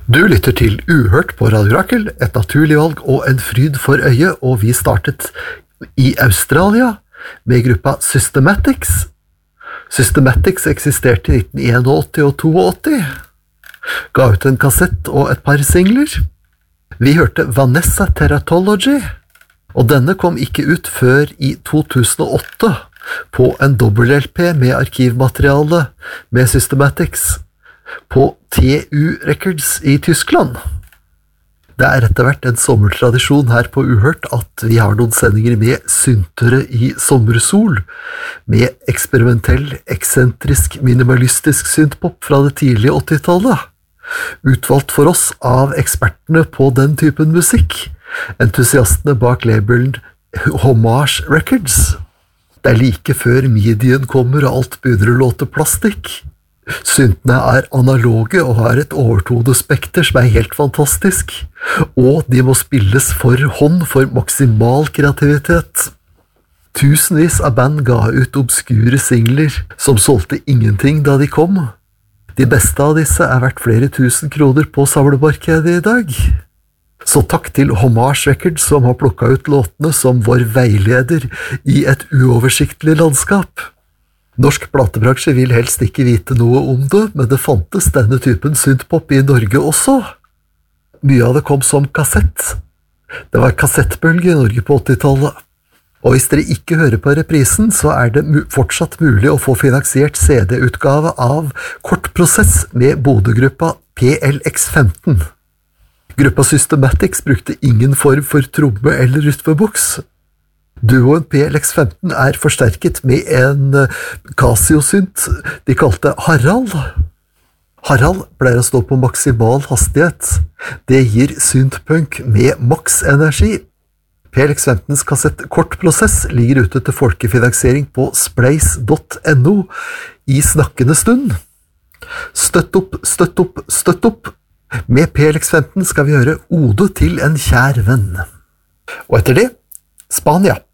Du lytter til Uhørt på Radio Rakel, et naturlig valg og en fryd for øyet, og vi startet i Australia med gruppa Systematics. Systematics eksisterte i 1981 og 82, ga ut en kassett og et par singler. Vi hørte Vanessa Teratology, og denne kom ikke ut før i 2008 på en dobbelt-LP med arkivmateriale med Systematics på TU Records i Tyskland. Det etter hvert en sommertradisjon her på Uhørt at vi har noen sendinger med syntere i sommersol, med eksperimentell, eksentrisk, minimalistisk syntpop fra det tidlige 80-tallet. Utvalgt for oss av ekspertene på den typen musikk, entusiastene bak labelen Homage Records. Det like før midien kommer og alt begynner å låte plastikk. Syntene analoge og har et overtonespekter som helt fantastisk, og de må spilles for hånd for maksimal kreativitet. Tusenvis av band ga ut obskure singler som solgte ingenting da de kom. De beste av disse verdt flere tusen kroner på samlemarkedet i dag. Så takk til Homage Records som har plukket ut låtene som vår veileder i et uoversiktlig landskap. Norsk platebransje vil helst ikke vite noe om det, men det fantes denne typen syntpop i Norge også. Mye av det kom som kassett. Det var kassettbølge i Norge på 80-tallet. Og hvis dere ikke hører på reprisen, så det fortsatt mulig å få finansiert CD-utgave av Kort Prosess med Bodø-gruppa PLX15. Gruppa Systematics brukte ingen form for tromme eller rytmeboks. Duoen PLX15 forsterket med en Casio-synt de kalte Harald. Harald pleier å stå på maksimal hastighet. Det gir syntpunk med maks energi. PLX15s kassett Kort Prosess ligger ute til folkefinansiering på spleis.no i snakkende stund. Støtt opp, støtt opp, støtt opp. Med PLX15 skal vi høre Ode til en kjær venn. Og etter det, Spania.